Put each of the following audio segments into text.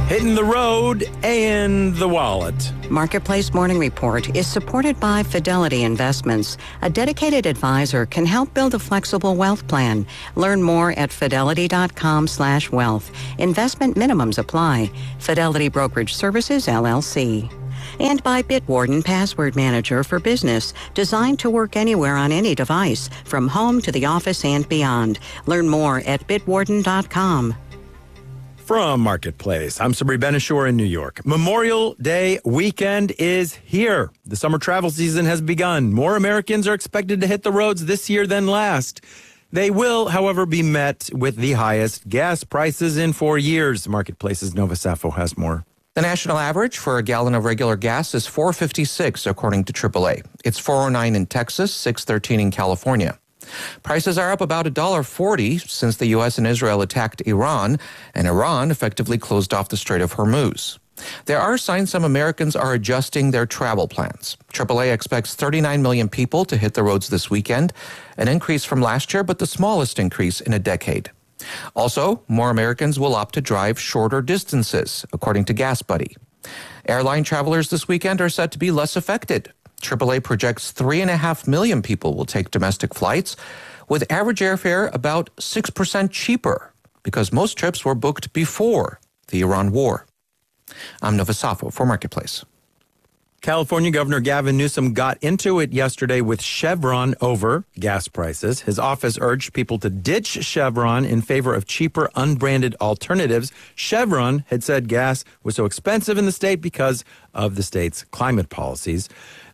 Hitting the road and the wallet. Marketplace Morning Report is supported by Fidelity Investments. A dedicated advisor can help build a flexible wealth plan. Learn more at fidelity.com/wealth. Investment minimums apply. Fidelity Brokerage Services, LLC. And by Bitwarden Password Manager for Business, designed to work anywhere on any device, from home to the office and beyond. Learn more at bitwarden.com. From Marketplace, I'm Sabri Benishore in New York. Memorial Day weekend is here. The summer travel season has begun. More Americans are expected to hit the roads this year than last. They will, however, be met with the highest gas prices in 4 years. Marketplace's Nova Safo has more. The national average for a gallon of regular gas is $4.56, according to AAA. It's $4.09 in Texas, $6.13 in California. Prices are up about $1.40 since the U.S. and Israel attacked Iran, and Iran effectively closed off the Strait of Hormuz. There are signs some Americans are adjusting their travel plans. AAA expects 39 million people to hit the roads this weekend, an increase from last year, but the smallest increase in a decade. Also, more Americans will opt to drive shorter distances, according to Gas Buddy. Airline travelers this weekend are set to be less affected. AAA projects 3.5 million people will take domestic flights, with average airfare about 6% cheaper, because most trips were booked before the Iran war. I'm Nova Safo for Marketplace. California Governor Gavin Newsom got into it yesterday with Chevron over gas prices. His office urged people to ditch Chevron in favor of cheaper, unbranded alternatives. Chevron had said gas was so expensive in the state because of the state's climate policies.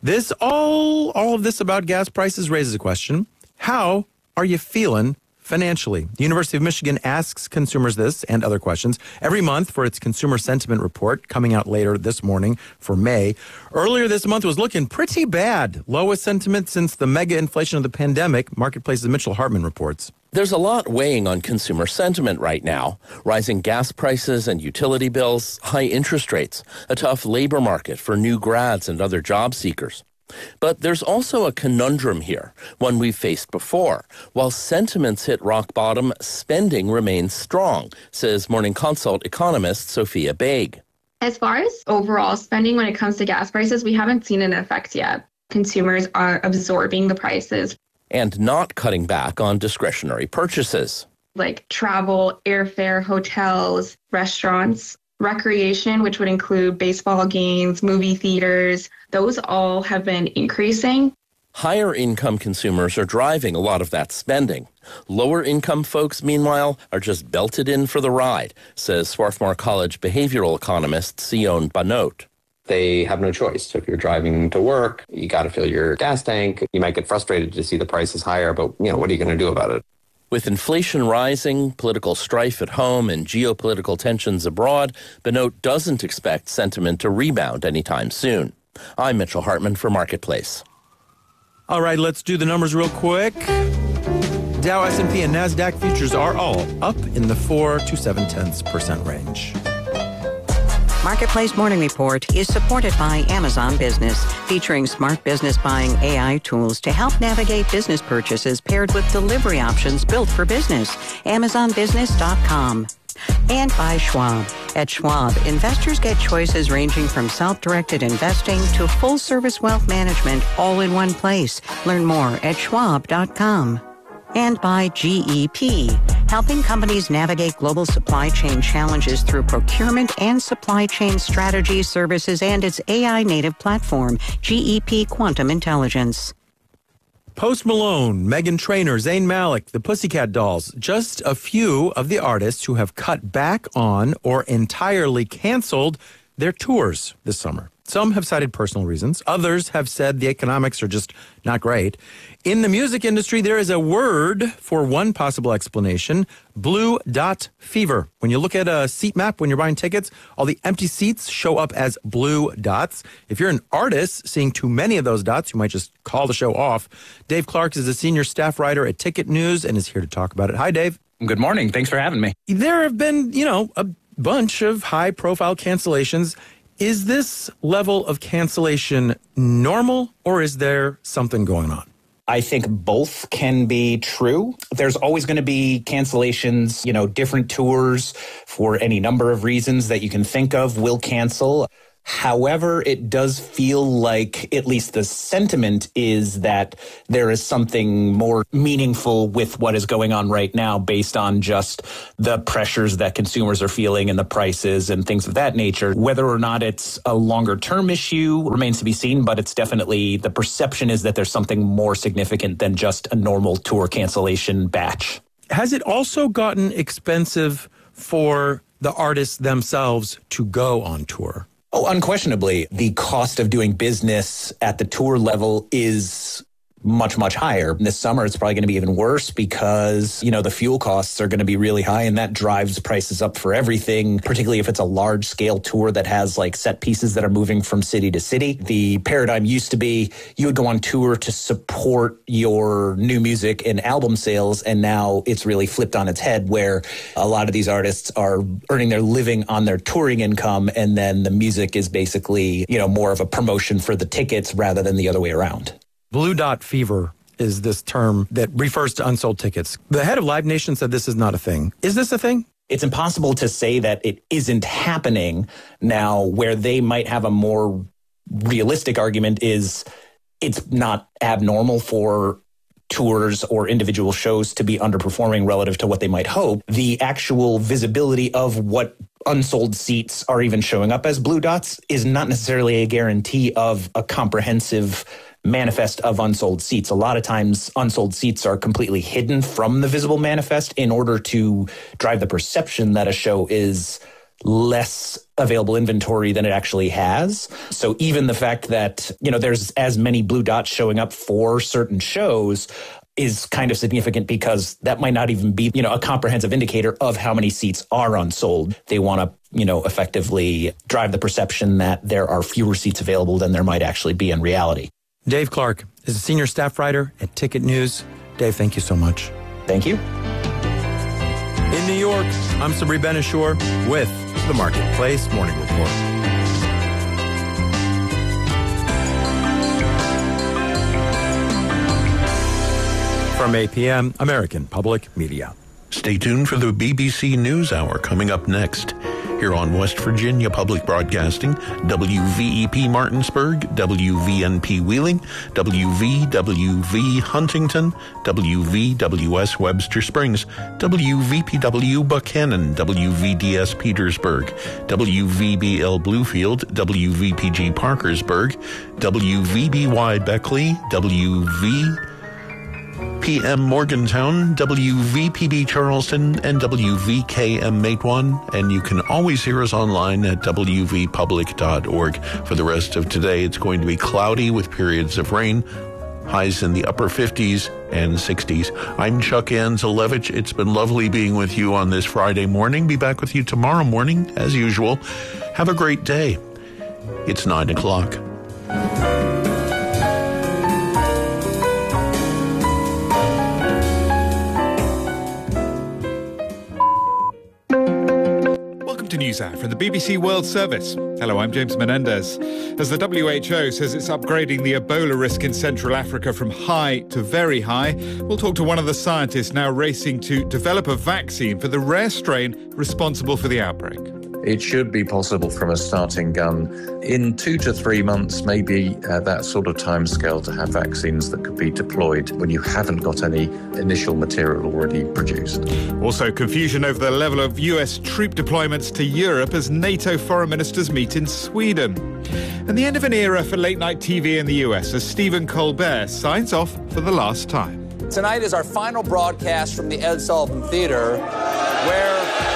All of this about gas prices raises a question. How are you feeling financially? The University of Michigan asks consumers this and other questions every month for its Consumer Sentiment Report, coming out later this morning for May. Earlier this month was looking pretty bad. Lowest sentiment since the mega inflation of the pandemic, Marketplace's Mitchell Hartman reports. There's a lot weighing on consumer sentiment right now. Rising gas prices and utility bills, high interest rates, a tough labor market for new grads and other job seekers. But there's also a conundrum here, one we've faced before. While sentiments hit rock bottom, spending remains strong, says Morning Consult economist Sophia Baig. As far as overall spending when it comes to gas prices, we haven't seen an effect yet. Consumers are absorbing the prices. And not cutting back on discretionary purchases. Like travel, airfare, hotels, restaurants, recreation, which would include baseball games, movie theaters. Those all have been increasing. Higher income consumers are driving a lot of that spending. Lower income folks, meanwhile, are just belted in for the ride, says Swarthmore College behavioral economist Sion Banot. They have no choice. So if you're driving to work, you got to fill your gas tank. You might get frustrated to see the prices higher, but what are you going to do about it? With inflation rising, political strife at home, and geopolitical tensions abroad, Banot doesn't expect sentiment to rebound anytime soon. I'm Mitchell Hartman for Marketplace. All right, let's do the numbers real quick. Dow, S&P, and NASDAQ futures are all up in the 4 to 0.7% range. Marketplace Morning Report is supported by Amazon Business, featuring smart business buying AI tools to help navigate business purchases paired with delivery options built for business. AmazonBusiness.com. And by Schwab. At Schwab, investors get choices ranging from self-directed investing to full-service wealth management all in one place. Learn more at schwab.com. And by GEP, helping companies navigate global supply chain challenges through procurement and supply chain strategy services and its AI-native platform, GEP Quantum Intelligence. Post Malone, Meghan Trainor, Zayn Malik, the Pussycat Dolls, just a few of the artists who have cut back on or entirely canceled their tours this summer. Some have cited personal reasons. Others have said the economics are just not great. In the music industry, there is a word for one possible explanation, blue dot fever. When you look at a seat map when you're buying tickets, all the empty seats show up as blue dots. If you're an artist seeing too many of those dots, you might just call the show off. Dave Clark is a senior staff writer at Ticket News and is here to talk about it. Hi, Dave. Good morning. Thanks for having me. There have been, a bunch of high-profile cancellations. Is this level of cancellation normal, or is there something going on? I think both can be true. There's always going to be cancellations, different tours for any number of reasons that you can think of will cancel. However, it does feel like at least the sentiment is that there is something more meaningful with what is going on right now based on just the pressures that consumers are feeling and the prices and things of that nature. Whether or not it's a longer term issue remains to be seen, but it's definitely the perception is that there's something more significant than just a normal tour cancellation batch. Has it also gotten expensive for the artists themselves to go on tour? Oh, unquestionably, the cost of doing business at the tour level is much, much higher. This summer, it's probably going to be even worse because, the fuel costs are going to be really high, and that drives prices up for everything, particularly if it's a large scale tour that has set pieces that are moving from city to city. The paradigm used to be you would go on tour to support your new music and album sales, and now it's really flipped on its head where a lot of these artists are earning their living on their touring income, and then the music is basically, more of a promotion for the tickets rather than the other way around. Blue Dot Fever is this term that refers to unsold tickets. The head of Live Nation said this is not a thing. Is this a thing? It's impossible to say that it isn't happening now. Where they might have a more realistic argument is it's not abnormal for tours or individual shows to be underperforming relative to what they might hope. The actual visibility of what unsold seats are even showing up as blue dots is not necessarily a guarantee of a comprehensive manifest of unsold seats. A lot of times unsold seats are completely hidden from the visible manifest in order to drive the perception that a show is less available inventory than it actually has. So even the fact that, there's as many blue dots showing up for certain shows is kind of significant because that might not even be, a comprehensive indicator of how many seats are unsold. They want to, effectively drive the perception that there are fewer seats available than there might actually be in reality. Dave Clark is a senior staff writer at Ticket News. Dave, thank you so much. Thank you. In New York, I'm Sabri Ben-Achour with the Marketplace Morning Report. From APM, American Public Media. Stay tuned for the BBC News Hour coming up next. Here on West Virginia Public Broadcasting, WVEP Martinsburg, WVNP Wheeling, WVWV Huntington, WVWS Webster Springs, WVPW Buchanan, WVDS Petersburg, WVBL Bluefield, WVPG Parkersburg, WVBY Beckley, PM Morgantown, WVPB Charleston, and WVKM Matewan. And you can always hear us online at wvpublic.org. For the rest of today, it's going to be cloudy with periods of rain, highs in the upper 50s and 60s. I'm Chuck Anzelevich. It's been lovely being with you on this Friday morning. Be back with you tomorrow morning, as usual. Have a great day. It's 9 o'clock. To NewsHour from the BBC World Service. Hello, I'm James Menendez. As the WHO says it's upgrading the Ebola risk in Central Africa from high to very high, we'll talk to one of the scientists now racing to develop a vaccine for the rare strain responsible for the outbreak. It should be possible from a starting gun in 2 to 3 months, maybe that sort of timescale, to have vaccines that could be deployed when you haven't got any initial material already produced. Also, confusion over the level of US troop deployments to Europe as NATO foreign ministers meet in Sweden. And the end of an era for late-night TV in the US as Stephen Colbert signs off for the last time. Tonight is our final broadcast from the Ed Sullivan Theater, where...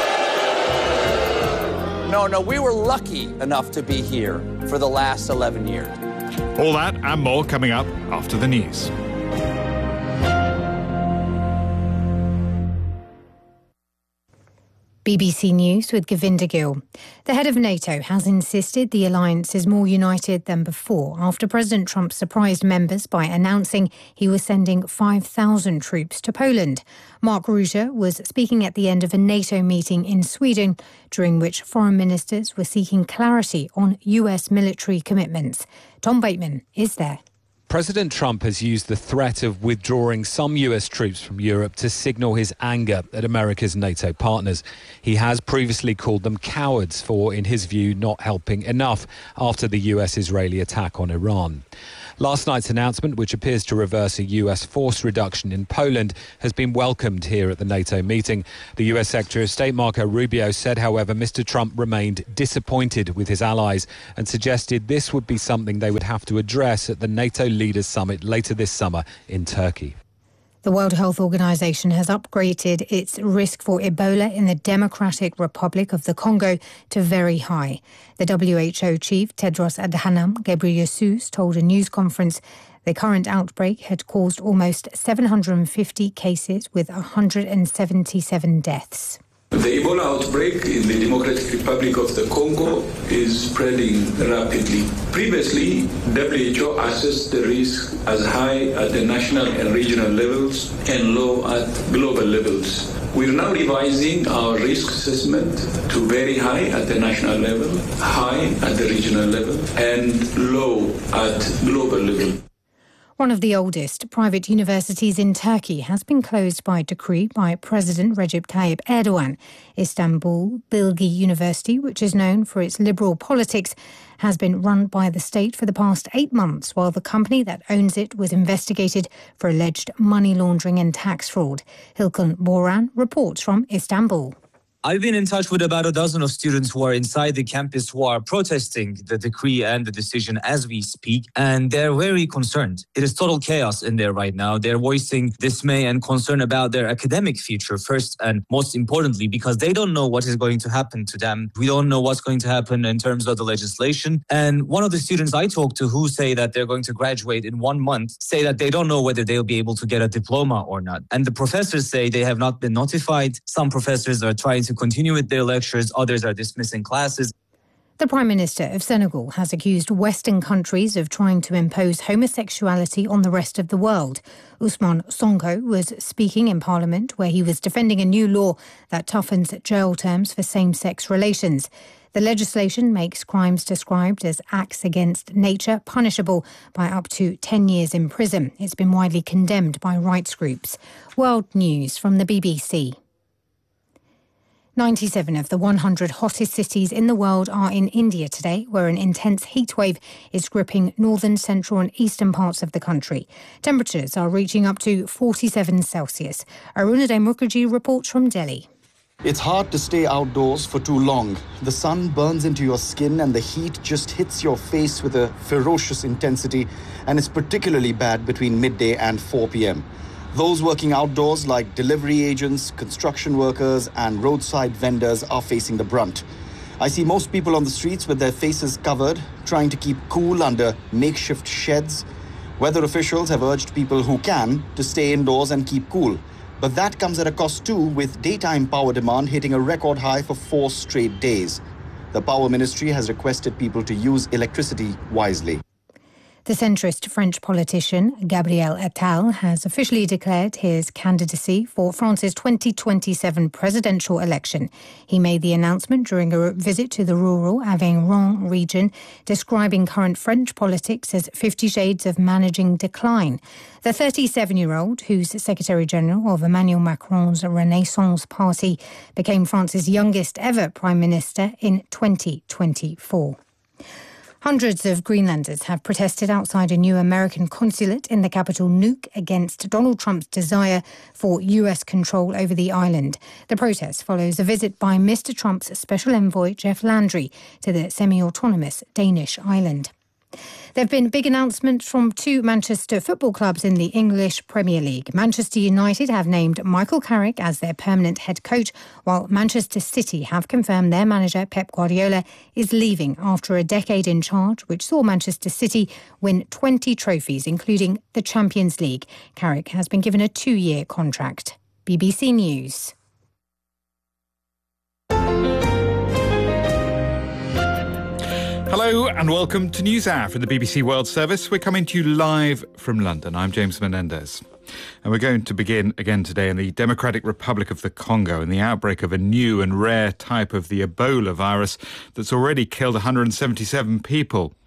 No, we were lucky enough to be here for the last 11 years. All that and more coming up after the news. BBC News with Govinda Gill. The head of NATO has insisted the alliance is more united than before after President Trump surprised members by announcing he was sending 5,000 troops to Poland. Mark Rutte was speaking at the end of a NATO meeting in Sweden, during which foreign ministers were seeking clarity on US military commitments. Tom Bateman is there. President Trump has used the threat of withdrawing some US troops from Europe to signal his anger at America's NATO partners. He has previously called them cowards for, in his view, not helping enough after the US-Israeli attack on Iran. Last night's announcement, which appears to reverse a US force reduction in Poland, has been welcomed here at the NATO meeting. The US Secretary of State Marco Rubio said, however, Mr. Trump remained disappointed with his allies and suggested this would be something they would have to address at the NATO Leaders Summit later this summer in Turkey. The World Health Organization has upgraded its risk for Ebola in the Democratic Republic of the Congo to very high. The WHO chief, Tedros Adhanom Ghebreyesus, told a news conference the current outbreak had caused almost 750 cases with 177 deaths. The Ebola outbreak in the Democratic Republic of the Congo is spreading rapidly. Previously, WHO assessed the risk as high at the national and regional levels and low at global levels. We're now revising our risk assessment to very high at the national level, high at the regional level, and low at global level. One of the oldest private universities in Turkey has been closed by decree by President Recep Tayyip Erdogan. Istanbul Bilgi University, which is known for its liberal politics, has been run by the state for the past 8 months, while the company that owns it was investigated for alleged money laundering and tax fraud. Hilkun Boran reports from Istanbul. I've been in touch with about a dozen of students who are inside the campus who are protesting the decree and the decision as we speak, and they're very concerned. It is total chaos in there right now. They're voicing dismay and concern about their academic future first and most importantly because they don't know what is going to happen to them. We don't know what's going to happen in terms of the legislation. And one of the students I talked to who say that they're going to graduate in 1 month say that they don't know whether they'll be able to get a diploma or not. And the professors say they have not been notified. Some professors are trying to continue with their lectures, others are dismissing classes. The Prime Minister of Senegal has accused Western countries of trying to impose homosexuality on the rest of the world. Ousmane Sonko was speaking in Parliament where he was defending a new law that toughens jail terms for same-sex relations. The legislation makes crimes described as acts against nature punishable by up to 10 years in prison. It's been widely condemned by rights groups. World News from the BBC. 97 of the 100 hottest cities in the world are in India today, where an intense heatwave is gripping northern, central and eastern parts of the country. Temperatures are reaching up to 47 Celsius. Arunadhay Mukherjee reports from Delhi. It's hard to stay outdoors for too long. The sun burns into your skin and the heat just hits your face with a ferocious intensity, and it's particularly bad between midday and 4 p.m. Those working outdoors like delivery agents, construction workers and roadside vendors are facing the brunt. I see most people on the streets with their faces covered, trying to keep cool under makeshift sheds. Weather officials have urged people who can to stay indoors and keep cool. But that comes at a cost too, with daytime power demand hitting a record high for 4 straight days. The Power Ministry has requested people to use electricity wisely. The centrist French politician Gabriel Attal has officially declared his candidacy for France's 2027 presidential election. He made the announcement during a visit to the rural Aveyron region, describing current French politics as 50 shades of managing decline. The 37-year-old, who's Secretary-General of Emmanuel Macron's Renaissance Party, became France's youngest ever Prime Minister in 2024. Hundreds of Greenlanders have protested outside a new American consulate in the capital Nuuk against Donald Trump's desire for US control over the island. The protest follows a visit by Mr. Trump's special envoy Jeff Landry to the semi-autonomous Danish island. There have been big announcements from 2 Manchester football clubs in the English Premier League. Manchester United have named Michael Carrick as their permanent head coach, while Manchester City have confirmed their manager Pep Guardiola is leaving after a decade in charge, which saw Manchester City win 20 trophies, including the Champions League. Carrick has been given a 2-year contract. BBC News. Hello and welcome to NewsHour from the BBC World Service. We're coming to you live from London. I'm James Menendez. And we're going to begin again today in the Democratic Republic of the Congo in the outbreak of a new and rare type of the Ebola virus that's already killed 177 people.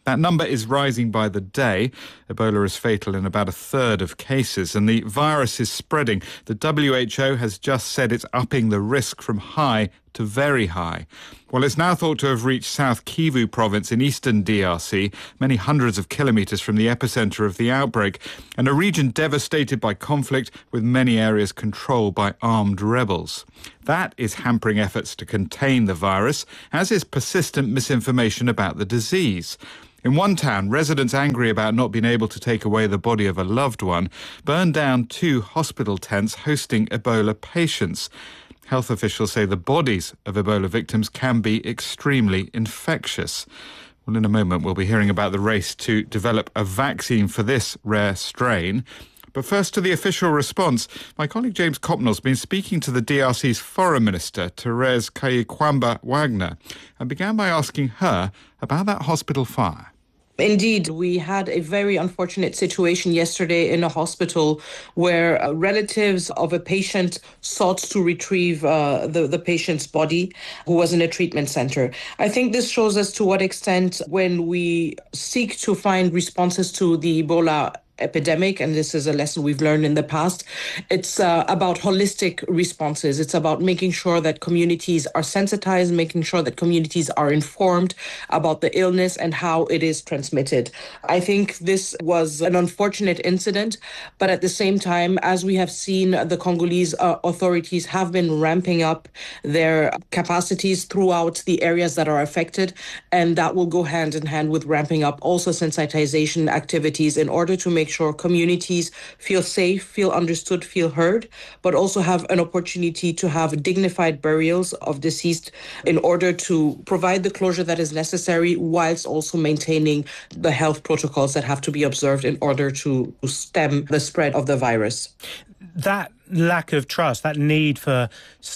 That number is rising by the day. Ebola is fatal in about a third of cases, and the virus is spreading. The WHO has just said it's upping the risk from high to very high. Well, it's now thought to have reached South Kivu province in eastern DRC, many hundreds of kilometres from the epicenter of the outbreak, and a region devastated by conflict with many areas controlled by armed rebels. That is hampering efforts to contain the virus, as is persistent misinformation about the disease. In one town, residents angry about not being able to take away the body of a loved one burned down 2 hospital tents hosting Ebola patients. Health officials say the bodies of Ebola victims can be extremely infectious. Well, in a moment, we'll be hearing about the race to develop a vaccine for this rare strain. But first to the official response. My colleague James Copnell's been speaking to the DRC's Foreign Minister, Therese Kayikwamba-Wagner, and began by asking her about that hospital fire. Indeed, we had a very unfortunate situation yesterday in a hospital where relatives of a patient sought to retrieve the patient's body who was in a treatment center. I think this shows us to what extent when we seek to find responses to the Ebola epidemic, and this is a lesson we've learned in the past, it's about holistic responses. It's about making sure that communities are sensitized, making sure that communities are informed about the illness and how it is transmitted. I think this was an unfortunate incident, but at the same time, as we have seen, the Congolese authorities have been ramping up their capacities throughout the areas that are affected, and that will go hand in hand with ramping up also sensitization activities in order to make sure communities feel safe, feel understood, feel heard, but also have an opportunity to have dignified burials of deceased in order to provide the closure that is necessary whilst also maintaining the health protocols that have to be observed in order to stem the spread of the virus. That lack of trust, that need for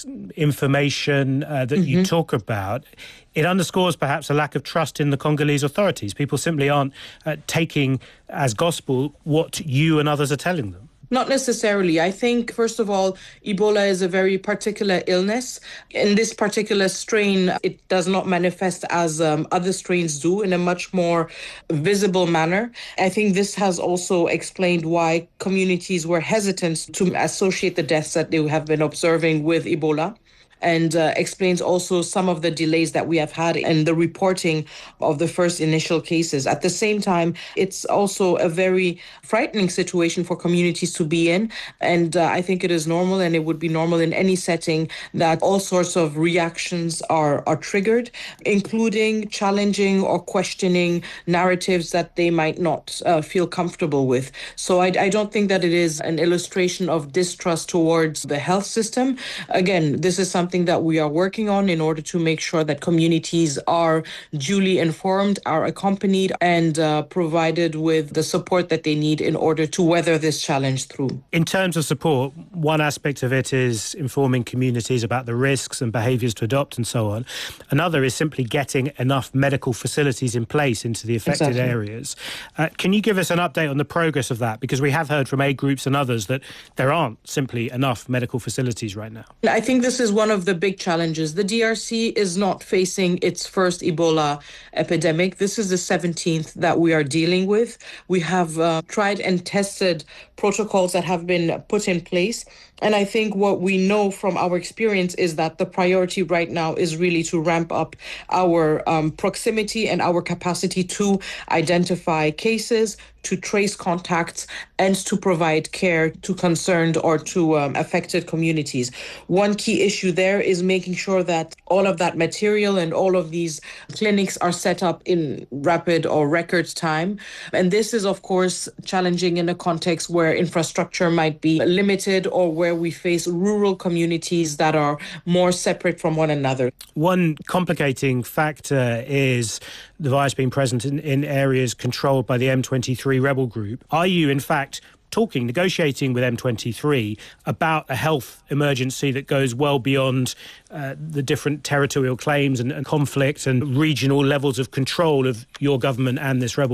information that you talk about, it underscores perhaps a lack of trust in the Congolese authorities. People simply aren't taking as gospel what you and others are telling them. Not necessarily. I think, first of all, Ebola is a very particular illness. In this particular strain, it does not manifest as other strains do in a much more visible manner. I think this has also explained why communities were hesitant to associate the deaths that they have been observing with Ebola, and explains also some of the delays that we have had in the reporting of the first initial cases. At the same time, it's also a very frightening situation for communities to be in, and I think it is normal, and it would be normal in any setting, that all sorts of reactions are triggered, including challenging or questioning narratives that they might not feel comfortable with. So I don't think that it is an illustration of distrust towards the health system. Again, this is something that we are working on in order to make sure that communities are duly informed, are accompanied, and provided with the support that they need in order to weather this challenge through. In terms of support, one aspect of it is informing communities about the risks and behaviours to adopt and so on. Another is simply getting enough medical facilities in place into the affected areas. Can you give us an update on the progress of that? Because we have heard from aid groups and others that there aren't simply enough medical facilities right now. I think this is one of the big challenges. The DRC is not facing its first Ebola epidemic. This is the 17th that we are dealing with. We have tried and tested protocols that have been put in place. And I think what we know from our experience is that the priority right now is really to ramp up our proximity and our capacity to identify cases, to trace contacts, and to provide care to concerned or to affected communities. One key issue there is making sure that all of that material and all of these clinics are set up in rapid or record time. And this is, of course, challenging in a context where infrastructure might be limited or where we face rural communities that are more separate from one another. One complicating factor is the virus being present in areas controlled by the M23 rebel group. Are you, in fact, negotiating with M23 about a health emergency that goes well beyond the different territorial claims and conflict and regional levels of control of your government and this rebel group?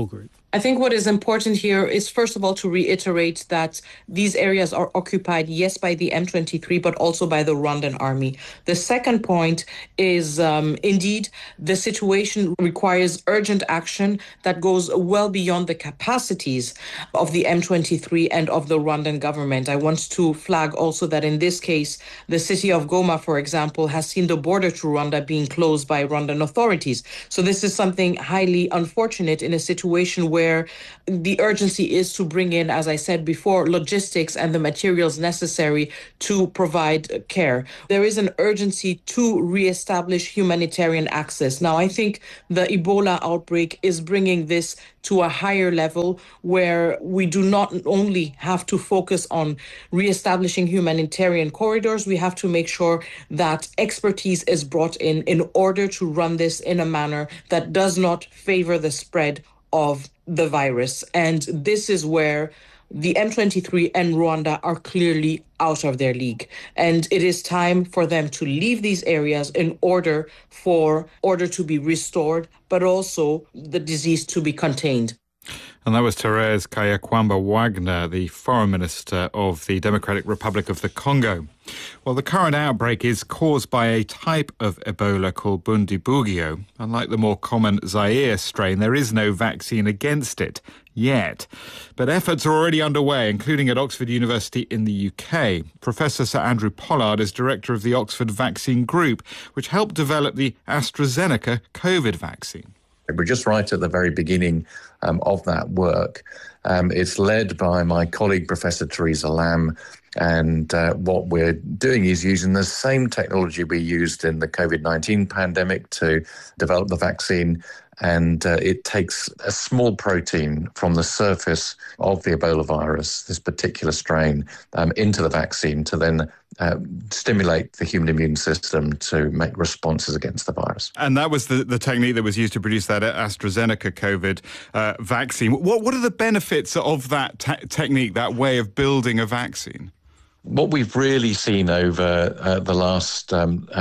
I think what is important here is, first of all, to reiterate that these areas are occupied, yes, by the M23, but also by the Rwandan army. The second point is, indeed, the situation requires urgent action that goes well beyond the capacities of the M23 and of the Rwandan government. I want to flag also that in this case, the city of Goma, for example, has seen the border to Rwanda being closed by Rwandan authorities. So this is something highly unfortunate in a situation where the urgency is to bring in, as I said before, logistics and the materials necessary to provide care. There is an urgency to reestablish humanitarian access. Now, I think the Ebola outbreak is bringing this to a higher level where we do not only have to focus on reestablishing humanitarian corridors, we have to make sure that expertise is brought in order to run this in a manner that does not favor the spread of the virus. And this is where the M23 and Rwanda are clearly out of their league. And it is time for them to leave these areas in order for order to be restored, but also the disease to be contained. And that was Therese Kayakwamba-Wagner, the Foreign Minister of the Democratic Republic of the Congo. Well, the current outbreak is caused by a type of Ebola called Bundibugyo. Unlike the more common Zaire strain, there is no vaccine against it yet. But efforts are already underway, including at Oxford University in the UK. Professor Sir Andrew Pollard is director of the Oxford Vaccine Group, which helped develop the AstraZeneca COVID vaccine. We're just right at the very beginning of that work. It's led by my colleague, Professor Theresa Lam, and what we're doing is using the same technology we used in the COVID-19 pandemic to develop the vaccine. And it takes a small protein from the surface of the Ebola virus, this particular strain, into the vaccine to then stimulate the human immune system to make responses against the virus. And that was the technique that was used to produce that AstraZeneca COVID vaccine. What are the benefits of that technique, that way of building a vaccine? What we've really seen over the last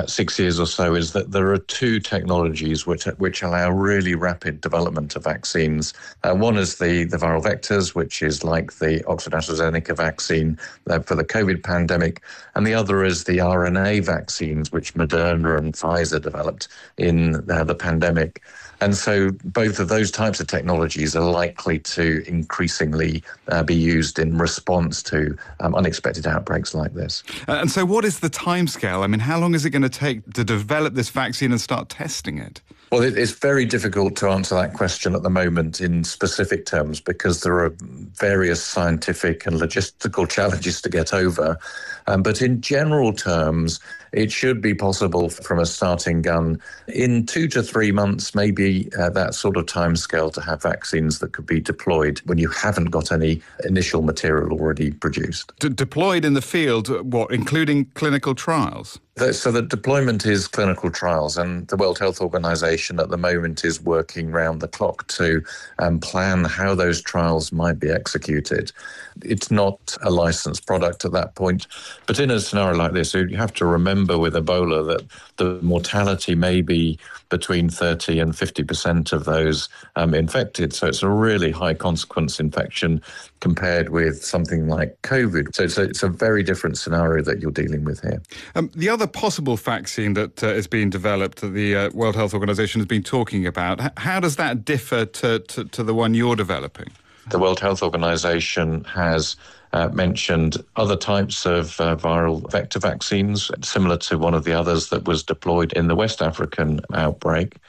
6 years or so is that there are two technologies which allow really rapid development of vaccines. One is the viral vectors, which is like the Oxford AstraZeneca vaccine for the COVID pandemic, and the other is the RNA vaccines, which Moderna and Pfizer developed in the pandemic. And so both of those types of technologies are likely to increasingly be used in response to unexpected outbreaks like this. And so what is the timescale? I mean, how long is it going to take to develop this vaccine and start testing it? Well, it's very difficult to answer that question at the moment in specific terms because there are various scientific and logistical challenges to get over. But in general terms, it should be possible from a starting gun in 2 to 3 months, maybe that sort of timescale to have vaccines that could be deployed when you haven't got any initial material already produced. Deployed in the field, what, including clinical trials? So the deployment is clinical trials, and the World Health Organization at the moment is working round the clock to plan how those trials might be executed. It's not a licensed product at that point, but in a scenario like this, you have to remember with Ebola that the mortality may be between 30 and 50% of those infected. So it's a really high consequence infection compared with something like COVID. So it's a very different scenario that you're dealing with here. The other possible vaccine that is being developed that the World Health Organization has been talking about, how does that differ to the one you're developing? The World Health Organization has mentioned other types of viral vector vaccines, similar to one of the others that was deployed in the West African outbreak.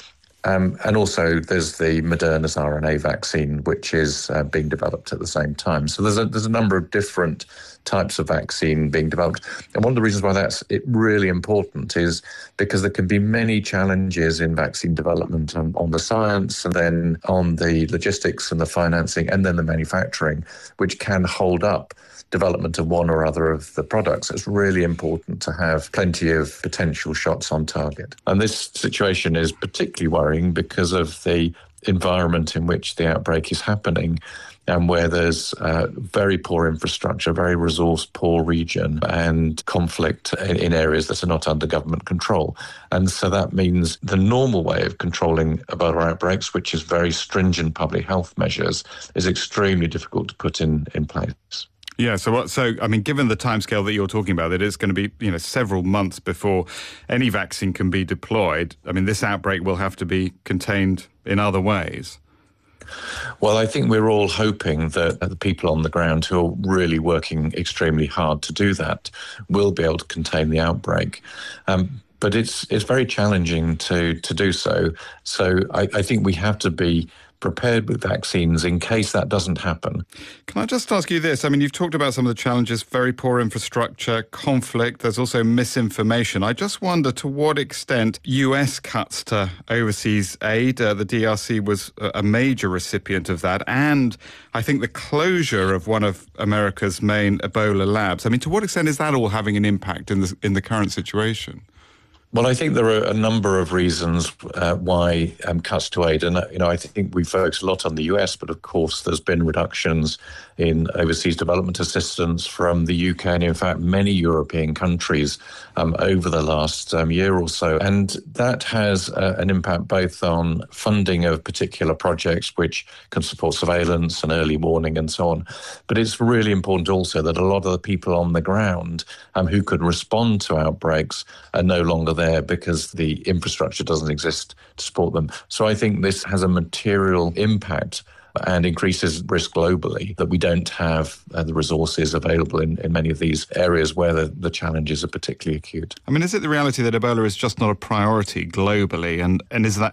And also there's the Moderna's RNA vaccine, which is being developed at the same time. So there's a number of different types of vaccine being developed. And one of the reasons why that's really important is because there can be many challenges in vaccine development on the science and then on the logistics and the financing and then the manufacturing, which can hold up development of one or other of the products. It's really important to have plenty of potential shots on target. And this situation is particularly worrying because of the environment in which the outbreak is happening. and where there's very poor infrastructure, very resource-poor region, and conflict in areas that are not under government control. And so that means the normal way of controlling Ebola outbreaks, which is very stringent public health measures, is extremely difficult to put in place. Yeah, so given the timescale that you're talking about, that it's going to be, several months before any vaccine can be deployed. I mean, this outbreak will have to be contained in other ways. Well, I think we're all hoping that the people on the ground who are really working extremely hard to do that will be able to contain the outbreak. But it's very challenging to do so. So I think we have to be prepared with vaccines in case that doesn't happen. Can I just ask you this? I mean, you've talked about some of the challenges, very poor infrastructure, conflict, there's also misinformation. I just wonder to what extent US cuts to overseas aid, the DRC was a major recipient of that, and I think the closure of one of America's main Ebola labs. I mean, to what extent is that all having an impact in the current situation? Well, I think there are a number of reasons why cuts to aid. And, I think we focus a lot on the US, but of course there's been reductions in overseas development assistance from the UK and, in fact, many European countries over the last year or so. And that has an impact both on funding of particular projects which can support surveillance and early warning and so on. But it's really important also that a lot of the people on the ground who could respond to outbreaks are no longer there because the infrastructure doesn't exist to support them. So I think this has a material impact and increases risk globally that we don't have the resources available in many of these areas where the challenges are particularly acute. I mean, is it the reality that Ebola is just not a priority globally? And is that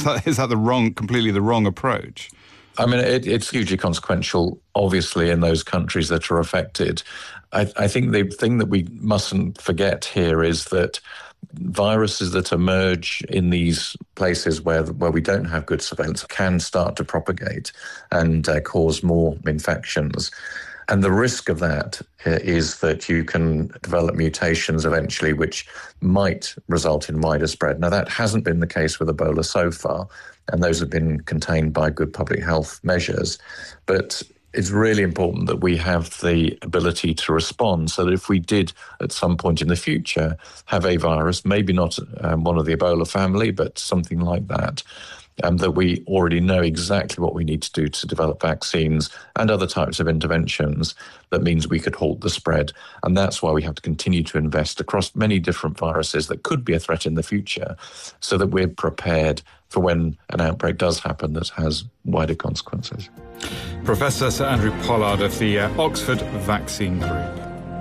completely the wrong approach? I mean, it's hugely consequential, obviously, in those countries that are affected. I think the thing that we mustn't forget here is that viruses that emerge in these places where we don't have good surveillance can start to propagate and cause more infections. And the risk of that is that you can develop mutations eventually which might result in wider spread. Now, that hasn't been the case with Ebola so far, and those have been contained by good public health measures. But it's really important that we have the ability to respond so that if we did at some point in the future have a virus, maybe not one of the Ebola family, but something like that, that we already know exactly what we need to do to develop vaccines and other types of interventions. That means we could halt the spread. And that's why we have to continue to invest across many different viruses that could be a threat in the future so that we're prepared for when an outbreak does happen that has wider consequences. Professor Sir Andrew Pollard of the Oxford Vaccine Group.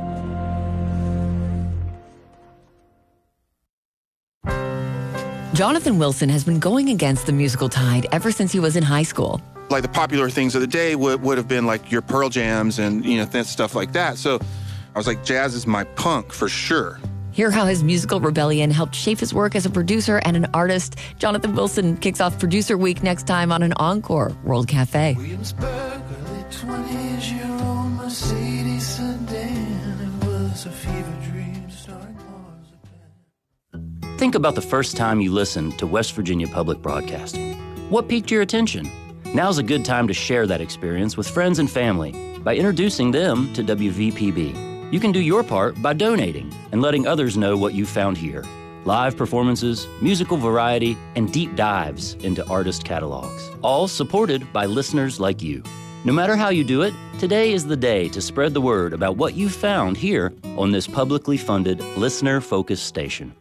Jonathan Wilson has been going against the musical tide ever since he was in high school. Like the popular things of the day would have been like your Pearl Jams and, stuff like that. So I was like, jazz is my punk for sure. Hear how his musical rebellion helped shape his work as a producer and an artist. Jonathan Wilson kicks off Producer Week next time on an Encore World Cafe. Williamsburg, early 20s-year-old Mercedes sedan. It was a fever dream starring Think about the first time you listened to West Virginia Public Broadcasting. What piqued your attention? Now's a good time to share that experience with friends and family by introducing them to WVPB. You can do your part by donating and letting others know what you found here. Live performances, musical variety, and deep dives into artist catalogs, all supported by listeners like you. No matter how you do it, today is the day to spread the word about what you found here on this publicly funded, listener-focused station.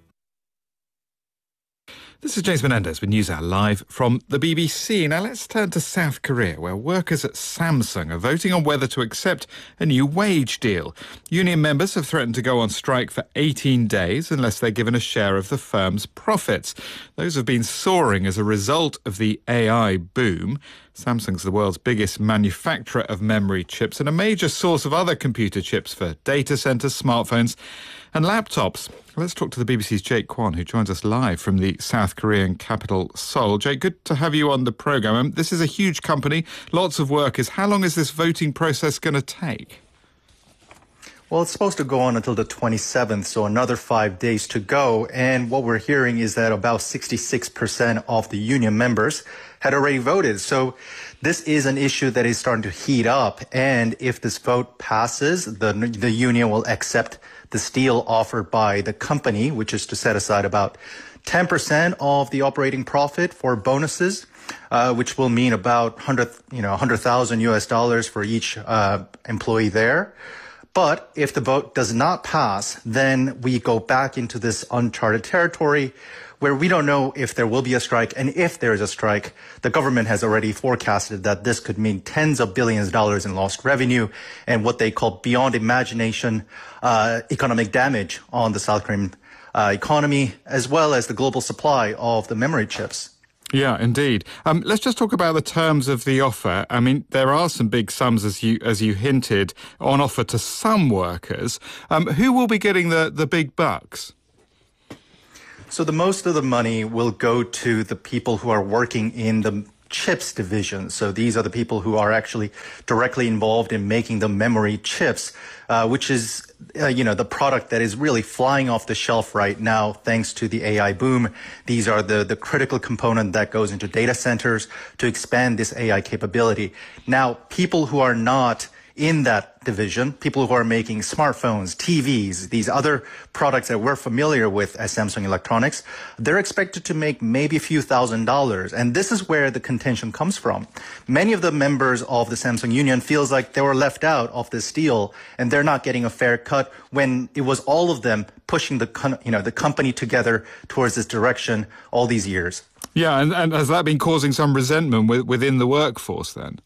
This is James Menendez with NewsHour live from the BBC. Now let's turn to South Korea, where workers at Samsung are voting on whether to accept a new wage deal. Union members have threatened to go on strike for 18 days unless they're given a share of the firm's profits. Those have been soaring as a result of the AI boom. Samsung's the world's biggest manufacturer of memory chips and a major source of other computer chips for data centres, smartphones and laptops. Let's talk to the BBC's Jake Kwon, who joins us live from the South Korean capital, Seoul. Jake, good to have you on the programme. This is a huge company, lots of workers. How long is this voting process going to take? Well, it's supposed to go on until the 27th, so another 5 days to go. And what we're hearing is that about 66% of the union members had already voted. So this is an issue that is starting to heat up. And if this vote passes, the union will accept this deal offered by the company, which is to set aside about 10% of the operating profit for bonuses, which will mean about $100,000 US for each employee there. But if the vote does not pass, then we go back into this uncharted territory where we don't know if there will be a strike. And if there is a strike, the government has already forecasted that this could mean tens of billions of dollars in lost revenue and what they call beyond imagination economic damage on the South Korean economy, as well as the global supply of the memory chips. Yeah, indeed. Let's just talk about the terms of the offer. I mean, there are some big sums, as you hinted, on offer to some workers. Who will be getting the big bucks? So the most of the money will go to the people who are working in the chips division. So these are the people who are actually directly involved in making the memory chips, which is, the product that is really flying off the shelf right now thanks to the AI boom. These are the critical component that goes into data centers to expand this AI capability. Now, people who are not in that division, people who are making smartphones, TVs, these other products that we're familiar with as Samsung Electronics, they're expected to make maybe a few $1,000s. And this is where the contention comes from. Many of the members of the Samsung Union feels like they were left out of this deal and they're not getting a fair cut when it was all of them pushing the company together towards this direction all these years. Yeah, and has that been causing some resentment within the workforce then?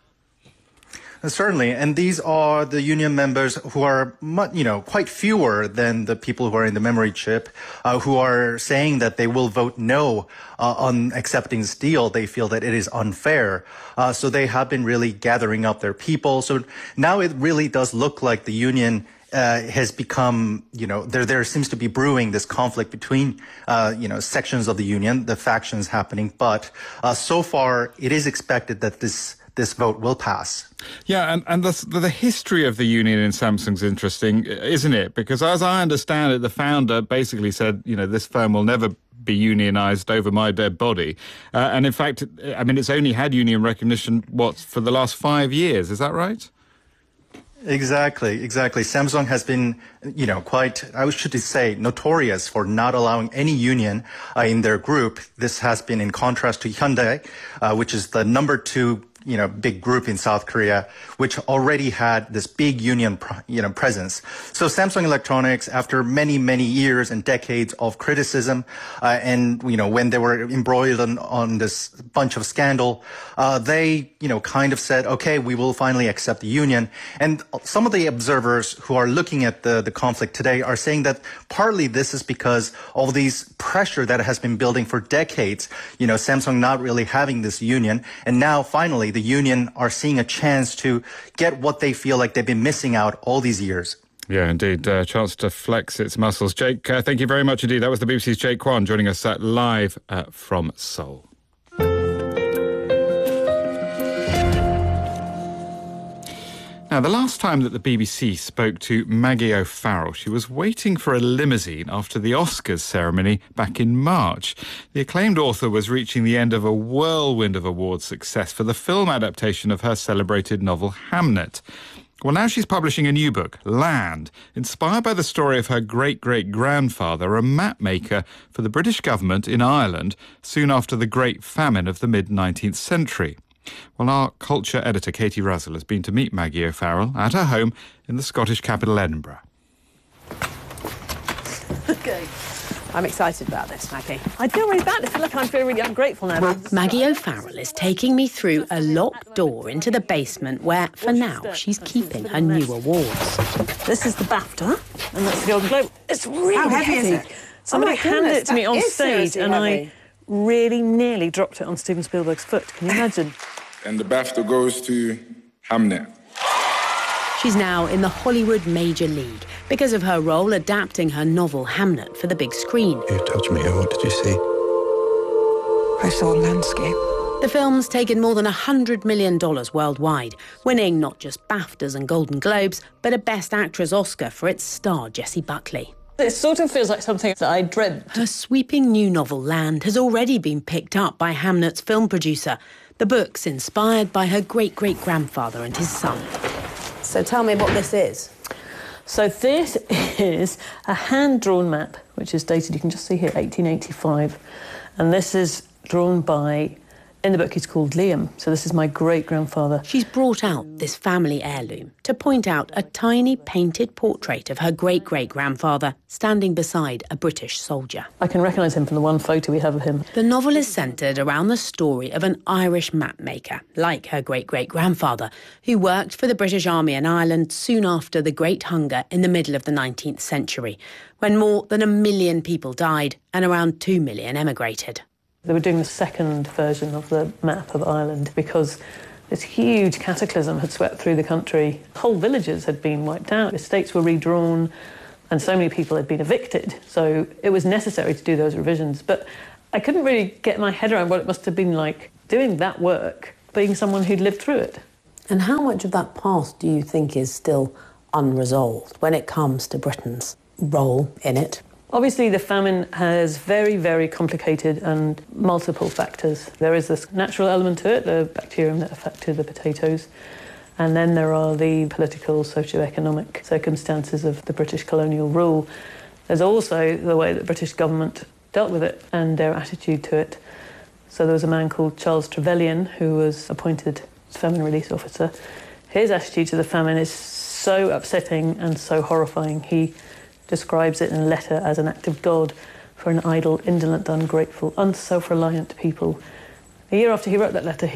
Certainly, and these are the union members who are, quite fewer than the people who are in the memory chip, who are saying that they will vote no on accepting this deal. They feel that it is unfair. So they have been really gathering up their people. So now it really does look like the union has become, there seems to be brewing this conflict between, sections of the union, the factions happening. But so far, it is expected that this vote will pass. Yeah, and the history of the union in Samsung's interesting, isn't it? Because as I understand it, the founder basically said, this firm will never be unionized over my dead body. And in fact, it's only had union recognition, for the last 5 years. Is that right? Exactly. Samsung has been, quite, I should say, notorious for not allowing any union in their group. This has been in contrast to Hyundai, which is the number 2 big group in South Korea, which already had this big union, presence. So Samsung Electronics, after many, many years and decades of criticism, and, when they were embroiled on this bunch of scandal, they, kind of said, okay, we will finally accept the union. And some of the observers who are looking at the conflict today are saying that partly this is because of these pressure that has been building for decades, Samsung not really having this union. And now finally, the union are seeing a chance to get what they feel like they've been missing out all these years. Yeah, indeed. A chance to flex its muscles. Jake, thank you very much indeed. That was the BBC's Jake Kwan joining us live from Seoul. Now, the last time that the BBC spoke to Maggie O'Farrell, she was waiting for a limousine after the Oscars ceremony back in March. The acclaimed author was reaching the end of a whirlwind of award success for the film adaptation of her celebrated novel Hamnet. Well, now she's publishing a new book, Land, inspired by the story of her great-great-grandfather, a map maker for the British government in Ireland soon after the Great Famine of the mid-19th century. Well, our culture editor, Katie Russell, has been to meet Maggie O'Farrell at her home in the Scottish capital, Edinburgh. Okay. I'm excited about this, Maggie. I feel really bad. I feel like I'm feeling really ungrateful now. Maggie O'Farrell is taking me through a locked door into the basement where, for now, she's keeping her new awards. This is the BAFTA, and that's the Golden Globe. It's really How heavy is it? Somebody handed it to me on stage, and heavy. I really nearly dropped it on Steven Spielberg's foot. Can you imagine? And the BAFTA goes to Hamnet. She's now in the Hollywood Major League because of her role adapting her novel Hamnet for the big screen. You touched me, and what did you see? I saw a landscape. The film's taken more than $100 million worldwide, winning not just BAFTAs and Golden Globes, but a Best Actress Oscar for its star, Jessie Buckley. It sort of feels like something that I dreamt. Her sweeping new novel, Land, has already been picked up by Hamnet's film producer. The book's inspired by her great-great-grandfather and his son. So tell me what this is. So this is a hand-drawn map, which is dated, you can just see here, 1885. And this is drawn by, in the book he's called Liam, so this is my great-grandfather. She's brought out this family heirloom to point out a tiny painted portrait of her great-great-grandfather standing beside a British soldier. I can recognise him from the one photo we have of him. The novel is centred around the story of an Irish map maker, like her great-great-grandfather, who worked for the British Army in Ireland soon after the Great Hunger in the middle of the 19th century, when more than 1 million people died and around 2 million emigrated. They were doing the second version of the map of Ireland because this huge cataclysm had swept through the country. Whole villages had been wiped out, estates were redrawn, and so many people had been evicted. So it was necessary to do those revisions. But I couldn't really get my head around what it must have been like doing that work, being someone who'd lived through it. And how much of that past do you think is still unresolved when it comes to Britain's role in it? Obviously, the famine has very, very complicated and multiple factors. There is this natural element to it, the bacterium that affected the potatoes, and then there are the political, socio-economic circumstances of the British colonial rule. There's also the way that the British government dealt with it and their attitude to it. So there was a man called Charles Trevelyan who was appointed famine relief officer. His attitude to the famine is so upsetting and so horrifying. He describes it in a letter as an act of God for an idle, indolent, ungrateful, unself-reliant people. A year after he wrote that letter,